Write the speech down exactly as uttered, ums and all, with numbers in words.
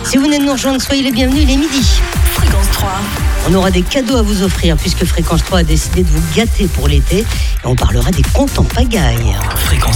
Si vous venez de nous rejoindre, soyez les bienvenus, il est midi. Fréquence trois. On aura des cadeaux à vous offrir puisque Fréquence trois a décidé de vous gâter pour l'été. Et on parlera des comptes en pagaille. Fréquence